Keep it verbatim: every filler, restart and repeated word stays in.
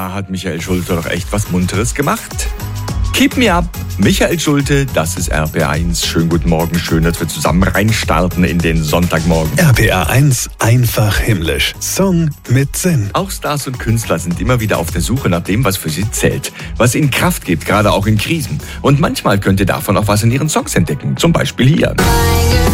da hat Michael Schulte doch echt was Munteres gemacht. Keep me up, Michael Schulte, das ist R P R eins. Schönen guten Morgen, schön, dass wir zusammen reinstarten in den Sonntagmorgen. R P R eins, einfach himmlisch. Song mit Sinn. Auch Stars und Künstler sind immer wieder auf der Suche nach dem, was für sie zählt, was ihnen Kraft gibt, gerade auch in Krisen. Und manchmal könnt ihr davon auch was in ihren Songs entdecken, zum Beispiel hier.